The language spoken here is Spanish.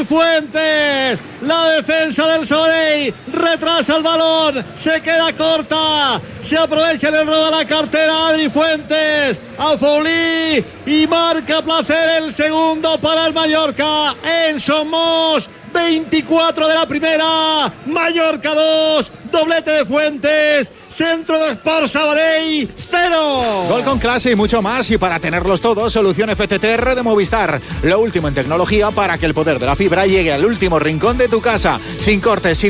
Fuentes. La defensa del Sabadell retrasa el balón, se queda corta, se aprovecha el error de la cartera Adri Fuentes a Foulí y marca Placer el segundo para el Mallorca en Somos. 24 de la primera, Mallorca 2, doblete de Fuentes, centro de Sport Sabadell 0. Gol con clase y mucho más, y para tenerlos todos, solución FTTR de Movistar, lo último en tecnología para que el poder de la fibra llegue al último rincón de tu casa, sin cortes, sin